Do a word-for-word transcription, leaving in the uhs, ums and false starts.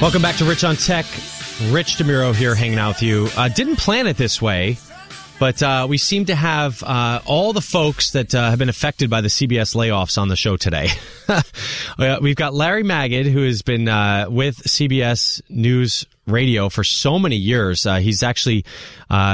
Welcome back to Rich on Tech. Rich DeMuro here hanging out with you. Uh, didn't plan it this way, but uh, we seem to have uh, all the folks that uh, have been affected by the C B S layoffs on the show today. We've got Larry Magid, who has been uh, with C B S News Radio for so many years. Uh, he's actually... Uh,